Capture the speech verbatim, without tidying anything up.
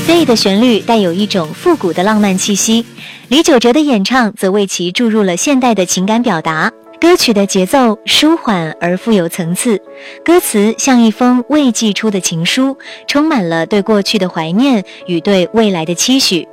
Stay 的旋律带有一种复古的浪漫气息，李玖哲的演唱则为其注入了现代的情感表达。歌曲的节奏舒缓而富有层次，歌词像一封未寄出的情书，充满了对过去的怀念与对未来的期许。